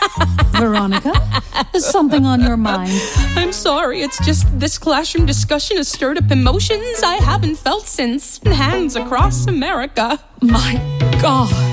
Veronica, is something on your mind? I'm sorry, it's just this classroom discussion has stirred up emotions I haven't felt since Hands Across America. My God.